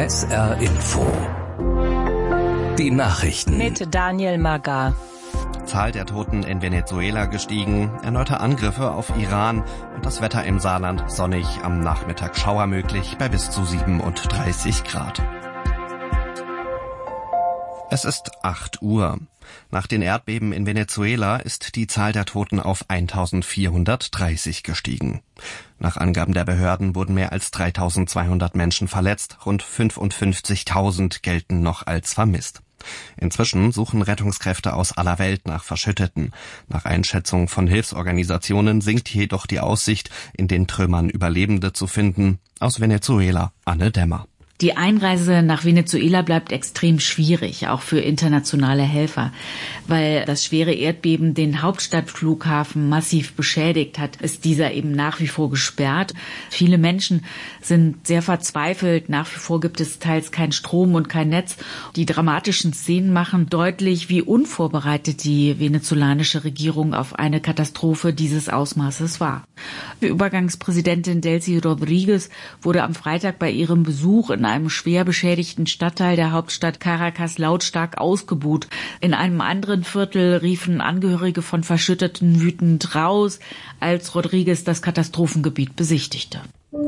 SR Info. Die Nachrichten. Mit Daniel Magar. Zahl der Toten in Venezuela gestiegen, erneute Angriffe auf Iran und das Wetter im Saarland sonnig, am Nachmittag Schauer möglich bei bis zu 37 Grad. Es ist 8 Uhr. Nach den Erdbeben in Venezuela ist die Zahl der Toten auf 1430 gestiegen. Nach Angaben der Behörden wurden mehr als 3200 Menschen verletzt, rund 55.000 gelten noch als vermisst. Inzwischen suchen Rettungskräfte aus aller Welt nach Verschütteten. Nach Einschätzung von Hilfsorganisationen sinkt jedoch die Aussicht, in den Trümmern Überlebende zu finden. Aus Venezuela, Anne Dämmer. Die Einreise nach Venezuela bleibt extrem schwierig, auch für internationale Helfer. Weil das schwere Erdbeben den Hauptstadtflughafen massiv beschädigt hat, ist dieser eben nach wie vor gesperrt. Viele Menschen sind sehr verzweifelt. Nach wie vor gibt es teils keinen Strom und kein Netz. Die dramatischen Szenen machen deutlich, wie unvorbereitet die venezolanische Regierung auf eine Katastrophe dieses Ausmaßes war. Die Übergangspräsidentin Delcy Rodríguez wurde am Freitag bei ihrem Besuch in einem schwer beschädigten Stadtteil der Hauptstadt Caracas lautstark ausgebuht. In einem anderen Viertel riefen Angehörige von Verschütteten wütend raus, als Rodríguez das Katastrophengebiet besichtigte.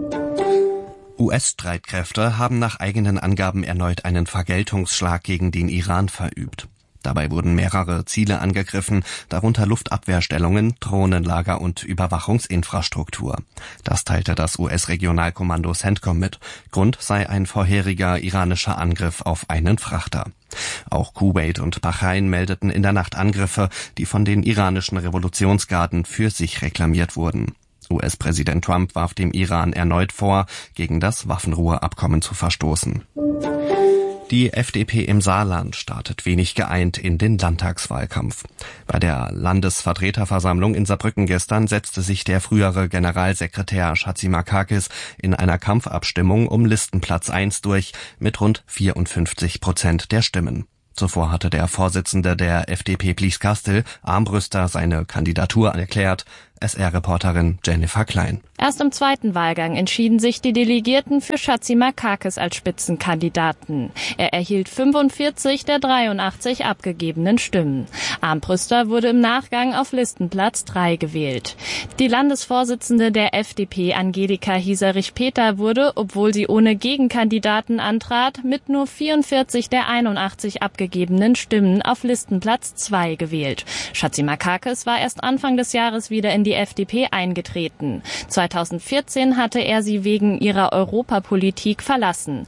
US-Streitkräfte haben nach eigenen Angaben erneut einen Vergeltungsschlag gegen den Iran verübt. Dabei wurden mehrere Ziele angegriffen, darunter Luftabwehrstellungen, Drohnenlager und Überwachungsinfrastruktur. Das teilte das US-Regionalkommando CENTCOM mit. Grund sei ein vorheriger iranischer Angriff auf einen Frachter. Auch Kuwait und Bahrain meldeten in der Nacht Angriffe, die von den iranischen Revolutionsgarden für sich reklamiert wurden. US-Präsident Trump warf dem Iran erneut vor, gegen das Waffenruheabkommen zu verstoßen. Die FDP im Saarland startet wenig geeint in den Landtagswahlkampf. Bei der Landesvertreterversammlung in Saarbrücken gestern setzte sich der frühere Generalsekretär Chatzimarkakis in einer Kampfabstimmung um Listenplatz 1 durch mit rund 54% der Stimmen. Zuvor hatte der Vorsitzende der FDP Blieskastel, Armbrüster, seine Kandidatur erklärt. SR-Reporterin Jennifer Klein. Erst im zweiten Wahlgang entschieden sich die Delegierten für Chatzimarkakis als Spitzenkandidaten. Er erhielt 45 der 83 abgegebenen Stimmen. Armbrüster wurde im Nachgang auf Listenplatz 3 gewählt. Die Landesvorsitzende der FDP, Angelika Hieserich-Peter, wurde, obwohl sie ohne Gegenkandidaten antrat, mit nur 44 der 81 abgegebenen Stimmen auf Listenplatz 2 gewählt. Chatzimarkakis war erst Anfang des Jahres wieder in die FDP eingetreten. 2014 hatte er sie wegen ihrer Europapolitik verlassen.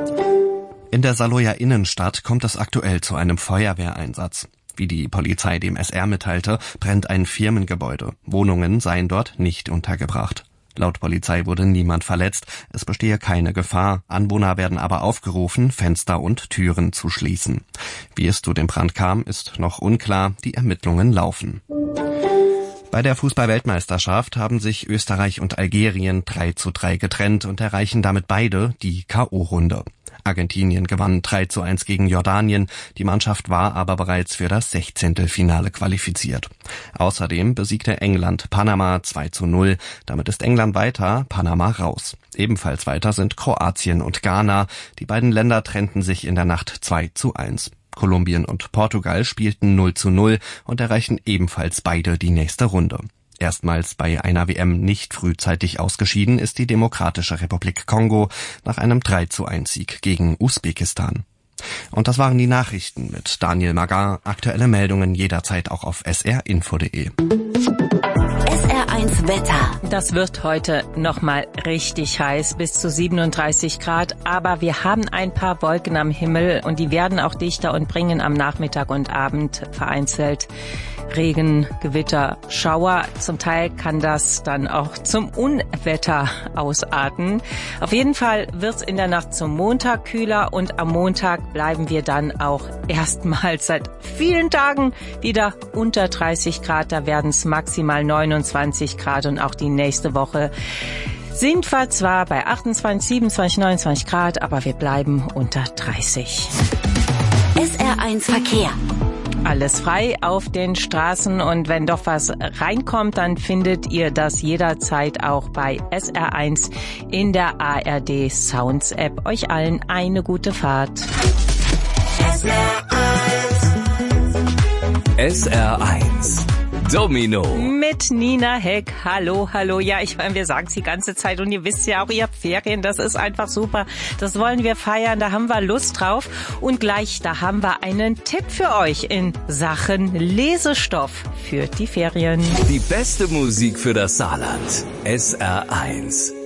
In der Saarlouer Innenstadt kommt es aktuell zu einem Feuerwehreinsatz. Wie die Polizei dem SR mitteilte, brennt ein Firmengebäude. Wohnungen seien dort nicht untergebracht. Laut Polizei wurde niemand verletzt, es bestehe keine Gefahr. Anwohner werden aber aufgerufen, Fenster und Türen zu schließen. Wie es zu dem Brand kam, ist noch unklar, die Ermittlungen laufen. Bei der Fußball-Weltmeisterschaft haben sich Österreich und Algerien 3:3 getrennt und erreichen damit beide die K.O.-Runde. Argentinien gewann 3:1 gegen Jordanien, die Mannschaft war aber bereits für das 16. Finale qualifiziert. Außerdem besiegte England Panama 2:0, damit ist England weiter, Panama raus. Ebenfalls weiter sind Kroatien und Ghana, die beiden Länder trennten sich in der Nacht 2:1. Kolumbien und Portugal spielten 0:0 und erreichen ebenfalls beide die nächste Runde. Erstmals bei einer WM nicht frühzeitig ausgeschieden ist die Demokratische Republik Kongo nach einem 3:1-Sieg gegen Usbekistan. Und das waren die Nachrichten mit Daniel Magar. Aktuelle Meldungen jederzeit auch auf srinfo.de. SR1 Wetter. Das wird heute nochmal richtig heiß, bis zu 37 Grad. Aber wir haben ein paar Wolken am Himmel und die werden auch dichter und bringen am Nachmittag und Abend vereinzelt Regen, Gewitter, Schauer. Zum Teil kann das dann auch zum Unwetter ausarten. Auf jeden Fall wird es in der Nacht zum Montag kühler und am Montag bleiben wir dann auch erstmals seit vielen Tagen wieder unter 30 Grad. Da werden es maximal 29 Grad und auch die nächste Woche sind wir zwar bei 28, 27, 29 Grad, aber wir bleiben unter 30. SR1 Verkehr. Alles frei auf den Straßen und wenn doch was reinkommt, dann findet ihr das jederzeit auch bei SR1 in der ARD Sounds App. Euch allen eine gute Fahrt. SR1 Domino. Mit Nina Heck. Hallo, hallo. Ja, ich meine, wir sagen es die ganze Zeit und ihr wisst ja auch, ihr habt Ferien. Das ist einfach super. Das wollen wir feiern. Da haben wir Lust drauf. Und gleich, da haben wir einen Tipp für euch in Sachen Lesestoff für die Ferien. Die beste Musik für das Saarland. SR1.